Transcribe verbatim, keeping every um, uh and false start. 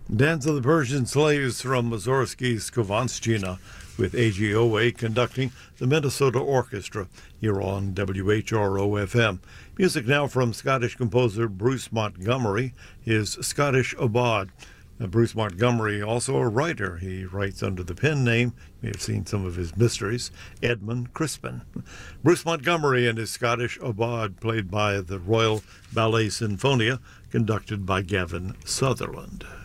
Dance of the Persian Slaves from Mussorgsky Skovanshchina with A G O A conducting the Minnesota Orchestra here on W H R O F M. Music now from Scottish composer Bruce Montgomery, his Scottish Aubade. Now, Bruce Montgomery, also a writer. He writes under the pen name, you may have seen some of his mysteries, Edmund Crispin. Bruce Montgomery and his Scottish Aubade, played by the Royal Ballet Sinfonia, conducted by Gavin Sutherland.